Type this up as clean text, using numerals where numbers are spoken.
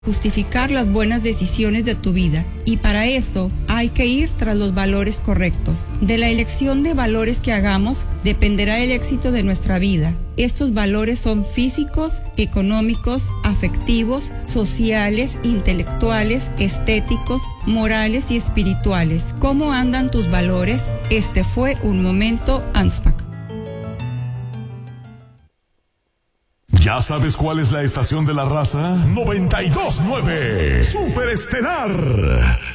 justificar las buenas decisiones de tu vida, y para eso hay que ir tras los valores correctos. De la elección de valores que hagamos dependerá el éxito de nuestra vida. Estos valores son físicos, económicos, afectivos, sociales, intelectuales, estéticos, morales y espirituales. ¿Cómo andan tus valores? Este fue un momento ANSPAC. ¿Ya sabes cuál es la estación de la raza? 92.9 Superestelar.